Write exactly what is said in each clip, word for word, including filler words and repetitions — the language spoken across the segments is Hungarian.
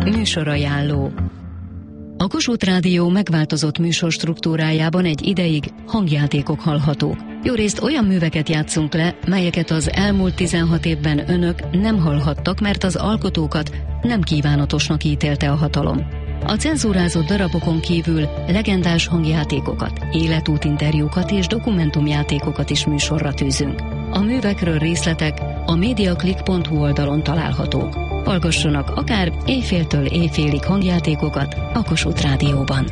Műsorajánló. A Kossuth Rádió megváltozott műsorstruktúrájában egy ideig hangjátékok hallhatók. Jórészt olyan műveket játszunk le, melyeket az elmúlt tizenhat évben önök nem hallhattak, mert az alkotókat nem kívánatosnak ítélte a hatalom. A cenzúrázott darabokon kívül legendás hangjátékokat, életútinterjúkat és dokumentumjátékokat is műsorra tűzünk. A művekről részletek a mediaclick pont hu oldalon találhatók. Hallgassanak akár éjféltől éjfélig hangjátékokat a Kossuth Rádióban.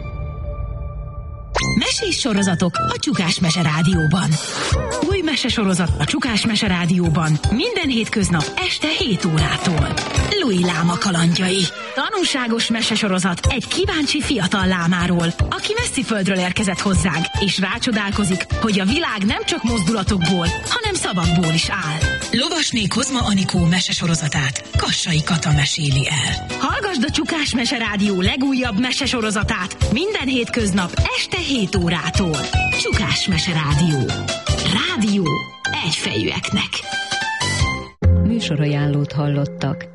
Mesés sorozatok a Csukás Mese Rádióban. Új mesesorozat a Csukás Mese Rádióban minden hétköznap este hét órától. Louis Láma kalandjai. Tanulságos mesesorozat egy kíváncsi fiatal lámáról, aki messzi földről érkezett hozzánk, és rácsodálkozik, hogy a világ nem csak mozdulatokból, hanem szavakból is áll. Lovasné Kozma Anikó mesesorozatát Kassai Kata meséli el. Hallgasd a Csukás Mese Rádió legújabb mesesorozatát minden hétköznap este hét órától. Csukás Mese Rádió. Rádió egyfejűeknek. Műsorajánlót hallottak.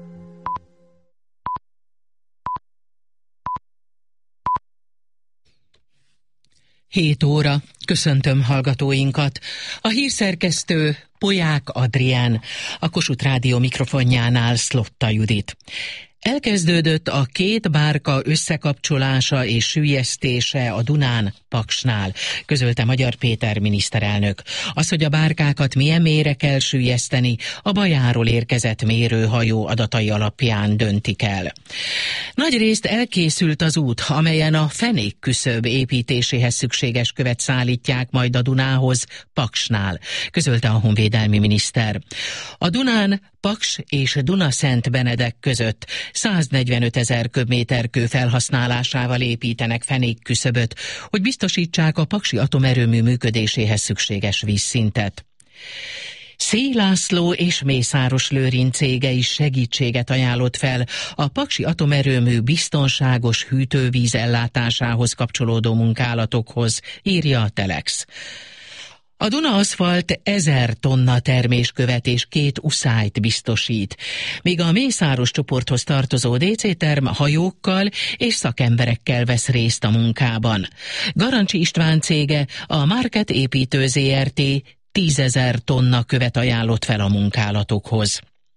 hét óra. Köszöntöm hallgatóinkat. A hírszerkesztő Polyák Adrián, a Kossuth Rádió mikrofonjánál Szlotta Judit. Elkezdődött a két bárka összekapcsolása és süllyesztése a Dunán, Paksnál, közölte Magyar Péter miniszterelnök. Az, hogy a bárkákat milyen mélyre kell süllyeszteni, a Bajáról érkezett mérőhajó adatai alapján döntik el. Nagyrészt elkészült az út, amelyen a fenékküszöb építéséhez szükséges követ szállítják majd a Dunához, Paksnál, közölte a honvédelmi miniszter. A Dunán Paks és Dunaszent Benedek között száznegyvenöt ezer köbméter kő felhasználásával építenek fenékküszöböt, hogy biztosítsák a paksi atomerőmű működéséhez szükséges vízszintet. Szély László és Mészáros Lőrinc cége is segítséget ajánlott fel a paksi atomerőmű biztonságos hűtővíz ellátásához kapcsolódó munkálatokhoz, írja a Telex. A Duna Aszfalt ezer tonna terméskövet és két uszályt biztosít, míg a Mészáros csoporthoz tartozó dé cé Term hajókkal és szakemberekkel vesz részt a munkában. Garancsi István cége, a Market Építő zé er té tízezer tonna követ ajánlott fel a munkálatokhoz.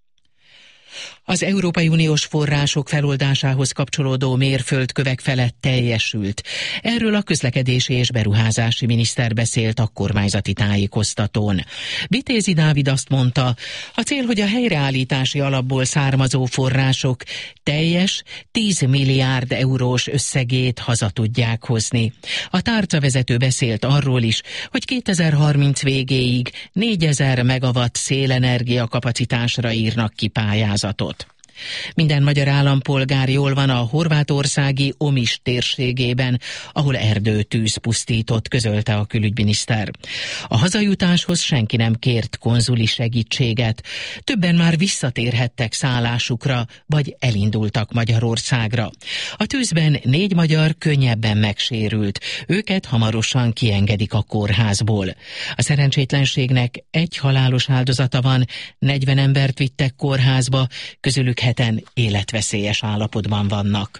Az Európai Uniós források feloldásához kapcsolódó mérföldkövek felett teljesült. Erről a közlekedési és beruházási miniszter beszélt a kormányzati tájékoztatón. Vitézi Dávid azt mondta, a cél, hogy a helyreállítási alapból származó források teljes tíz milliárd eurós összegét haza tudják hozni. A tárcavezető beszélt arról is, hogy kétezer-harminc végéig négyezer megawatt szélenergia kapacitásra írnak ki pályázatot. Minden magyar állampolgár jól van a horvátországi Omis térségében, ahol erdőtűz pusztított, közölte a külügyminiszter. A hazajutáshoz senki nem kért konzuli segítséget. Többen már visszatérhettek szállásukra, vagy elindultak Magyarországra. A tűzben négy magyar könnyebben megsérült. Őket hamarosan kiengedik a kórházból. A szerencsétlenségnek egy halálos áldozata van, negyven embert vittek kórházba, közülük heten életveszélyes állapotban vannak.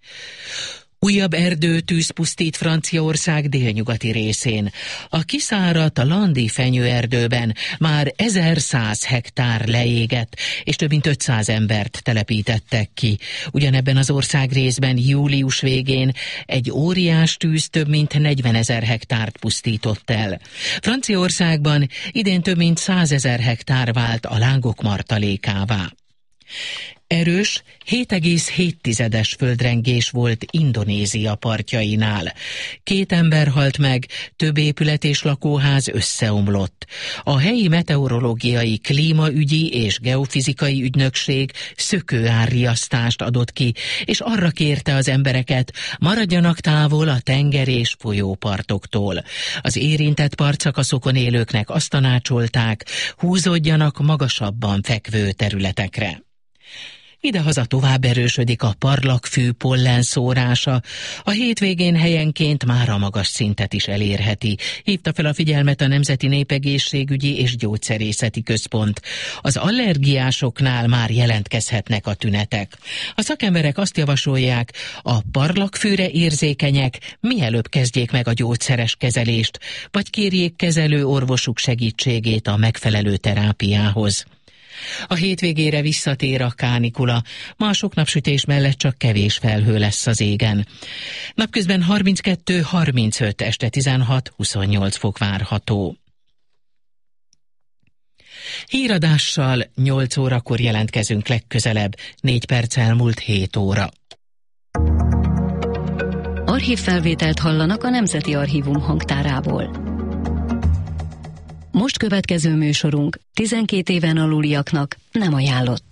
Újabb erdőtűz pusztít Franciaország délnyugati részén. A kiszáradt a landi fenyőerdőben már ezerszáz hektár leégett, és több mint ötszáz embert telepítettek ki. Ugyanebben az ország részben július végén egy óriás tűz több mint negyvenezer hektárt pusztított el. Franciaországban idén több mint százezer hektár vált a lángok martalékává. Erős, hét egész hét földrengés volt Indonézia partjainál. Két ember halt meg, több épület és lakóház összeomlott. A helyi meteorológiai, klímaügyi és geofizikai ügynökség szökőárriasztást adott ki, és arra kérte az embereket, maradjanak távol a tenger és folyópartoktól. Az érintett partszakaszokon élőknek azt tanácsolták, húzódjanak magasabban fekvő területekre. Idehaza tovább erősödik a parlagfű pollenszórása. A hétvégén helyenként már a magas szintet is elérheti. Hívta fel a figyelmet a Nemzeti Népegészségügyi és Gyógyszerészeti Központ. Az allergiásoknál már jelentkezhetnek a tünetek. A szakemberek azt javasolják, a parlagfűre érzékenyek mielőbb kezdjék meg a gyógyszeres kezelést, vagy kérjék kezelő orvosuk segítségét a megfelelő terápiához. A hétvégére visszatér a kánikula, ma a sok napsütés mellett csak kevés felhő lesz az égen. Napközben harminckettő harmincöt, este tizenhat huszonnyolc fok várható. Híradással nyolc órakor jelentkezünk legközelebb, négy perc elmúlt hét óra. Archívfelvételt hallanak a Nemzeti Archívum hangtárából. Most következő műsorunk tizenkét éven aluliaknak nem ajánlott.